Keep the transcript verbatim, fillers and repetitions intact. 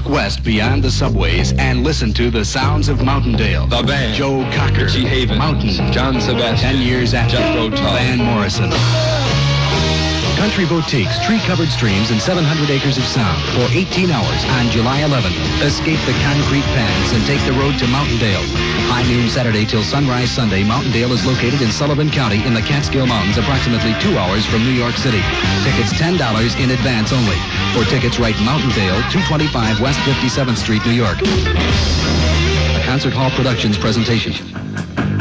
Look west beyond the subways and listen to the sounds of Mountaindale. The Band. Joe Cocker. Richie Havens. Mountain. John Sebastian. Ten years after. Jethro Tull. Van Morrison. Country Boutiques, tree-covered streams, and seven hundred acres of sound for eighteen hours on July eleventh. Escape the concrete paths and take the road to Mountaindale. High noon Saturday till sunrise Sunday, Mountaindale is located in Sullivan County in the Catskill Mountains, approximately two hours from New York City. Tickets ten dollars in advance only. For tickets, write Mountaindale, two twenty-five West fifty-seventh Street, New York. A Concert Hall Productions presentation.